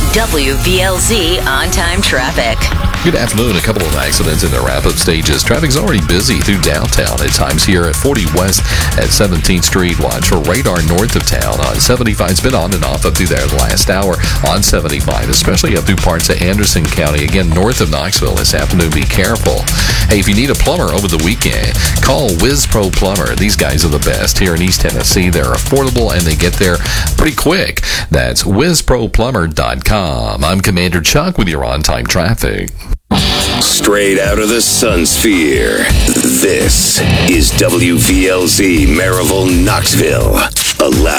WVLZ on-time traffic. Good afternoon. A couple of accidents in the wrap-up stages. Traffic's already busy through downtown at times here at 40 West at 17th Street. Watch for radar north of town on 75. It's been on and off up through there the last hour on 75, especially up through parts of Anderson County. Again, north of Knoxville this afternoon. Be careful. Hey, if you need a plumber over the weekend, call Whiz Pro Plumber. These guys are the best here in East Tennessee. They're affordable and they get there pretty quick. That's WizProPlumber.com. I'm Commander Chuck with your on-time traffic. Straight out of the Sun Sphere, this is WVLZ Maryville, Knoxville. A loud